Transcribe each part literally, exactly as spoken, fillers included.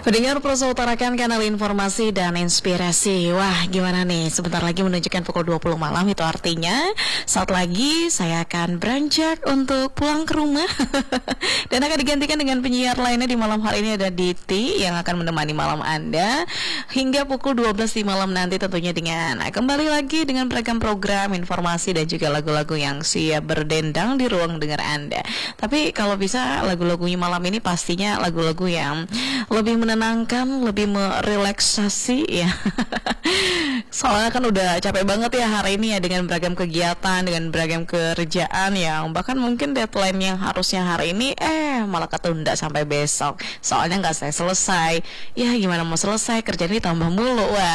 Pendengar Prosa utarakan kanal informasi dan inspirasi. Wah, gimana nih? Sebentar lagi menunjukkan pukul dua puluh malam. Itu artinya saat lagi saya akan beranjak untuk pulang ke rumah. Dan akan digantikan dengan penyiar lainnya di malam hari ini. Ada Diti yang akan menemani malam Anda hingga pukul dua belas di malam nanti, tentunya dengan kembali lagi dengan beragam program, informasi dan juga lagu-lagu yang siap berdendang di ruang dengar Anda. Tapi kalau bisa lagu-lagunya malam ini pastinya lagu-lagu yang lebih menenangkan, lebih merelaksasi ya. Soalnya kan udah capek banget ya hari ini ya, dengan beragam kegiatan, dengan beragam kerjaan yang bahkan mungkin deadline yang harusnya hari ini eh malah ketunda sampai besok. Soalnya nggak selesai-selesai. Ya gimana mau selesai, kerjaan ini tambah mulu. Wah.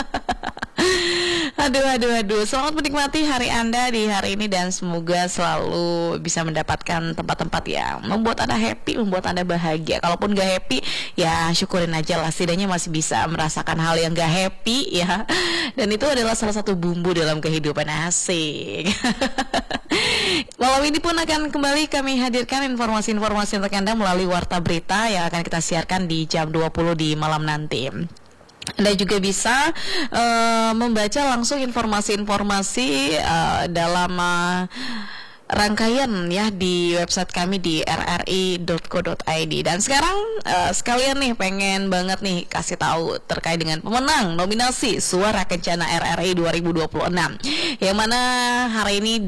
Aduh, aduh, aduh. Selamat menikmati hari Anda di hari ini dan semoga selalu bisa mendapatkan tempat-tempat yang membuat Anda happy, membuat Anda bahagia. Kalaupun gak happy, ya syukurin aja lah. Setidaknya masih bisa merasakan hal yang gak happy ya. Dan itu adalah salah satu bumbu dalam kehidupan, asik. Malam ini pun akan kembali kami hadirkan informasi-informasi untuk Anda melalui Warta Berita yang akan kita siarkan di jam dua puluh di malam nanti. Anda juga bisa uh, membaca langsung informasi-informasi uh, dalam uh, rangkaian ya di website kami di r r i dot co dot i d. Dan sekarang uh, sekalian nih pengen banget nih kasih tahu terkait dengan pemenang nominasi Suara Kencana R R I dua ribu dua puluh enam yang mana hari ini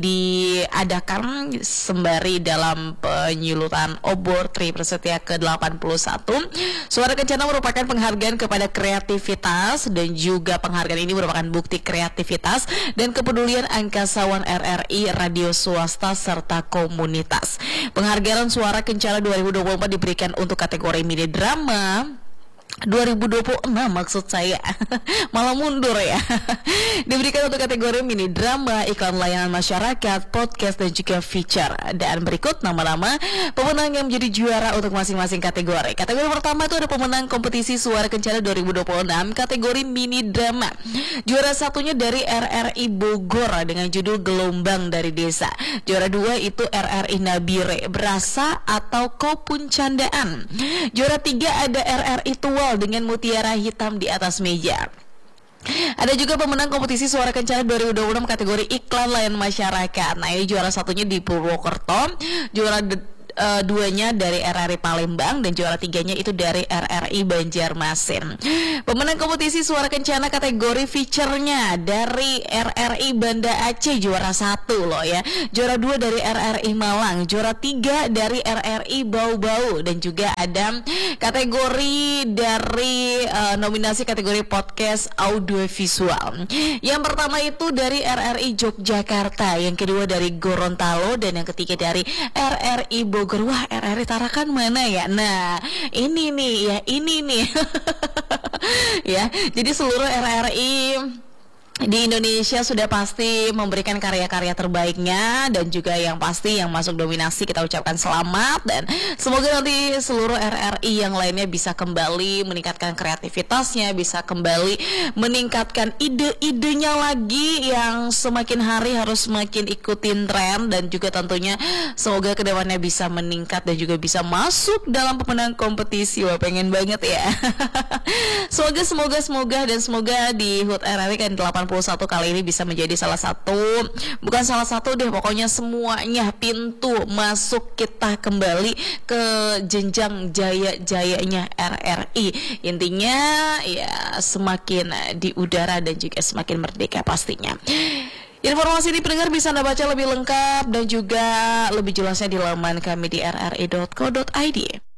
diadakan sembari dalam penyulutan obor Tri Prasetya ke delapan puluh satu. Suara Kencana merupakan penghargaan kepada kreativitas dan juga penghargaan ini merupakan bukti kreativitas dan kepedulian angkasawan R R I, radio swasta serta komunitas. Penghargaan Suara Kencana dua ribu dua puluh empat diberikan untuk kategori mini drama dua ribu dua puluh enam, maksud saya malah mundur ya. Diberikan untuk kategori mini drama, iklan layanan masyarakat, podcast dan juga feature. Dan berikut nama-nama pemenang yang menjadi juara untuk masing-masing kategori. Kategori pertama itu ada pemenang kompetisi Suara Kencana dua ribu dua puluh enam kategori mini drama. Juara satunya dari R R I Bogor dengan judul Gelombang dari Desa. Juara dua itu R R I Nabire, Berasa atau Kau Pun Candaan. Juara tiga ada R R I Tual dengan Mutiara Hitam di Atas Meja. Ada juga pemenang kompetisi Suara Kencana dua ribu dua puluh enam kategori iklan layanan masyarakat. Nah, ini juara satunya di Purwokerto, juara de- Uh, duanya dari R R I Palembang dan juara tiganya itu dari R R I Banjarmasin. Pemenang kompetisi Suara Kencana kategori feature-nya dari R R I Banda Aceh, juara satu loh ya. Juara dua dari R R I Malang, juara tiga dari R R I Bau-Bau, dan juga ada kategori dari uh, nominasi kategori podcast audiovisual. Yang pertama itu dari R R I Yogyakarta, yang kedua dari Gorontalo, dan yang ketiga dari R R I Bogor. Wah, R R I Tarakan mana ya? Nah, ini nih ya, ini nih. Ya, jadi seluruh R R I di Indonesia sudah pasti memberikan karya-karya terbaiknya, dan juga yang pasti yang masuk dominasi kita ucapkan selamat, dan semoga nanti seluruh R R I yang lainnya bisa kembali meningkatkan kreativitasnya, bisa kembali meningkatkan ide-idenya lagi yang semakin hari harus semakin ikutin tren, dan juga tentunya semoga kedepannya bisa meningkat dan juga bisa masuk dalam pemenang kompetisi. Wah, pengen banget ya. Semoga semoga semoga dan semoga di H U T R R I kan delapan puluh satu kali ini bisa menjadi salah satu, bukan salah satu deh, pokoknya semuanya pintu masuk kita kembali ke jenjang jaya-jayanya R R I. Intinya ya semakin di udara dan juga semakin merdeka pastinya. Informasi ini pendengar bisa Anda baca lebih lengkap dan juga lebih jelasnya di laman kami di r r i dot co dot i d.